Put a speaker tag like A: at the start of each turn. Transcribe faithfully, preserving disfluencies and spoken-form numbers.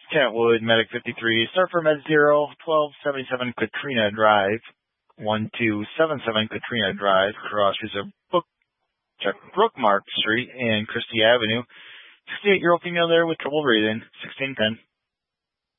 A: Kentwood, Medic fifty-three, Surfer Med zero, twelve seventy-seven Katrina Drive, one two seven seven Katrina Drive, crosses of Book, check Brookmark Street and Christie Avenue. sixty-eight-year-old female there with trouble breathing, sixteen ten.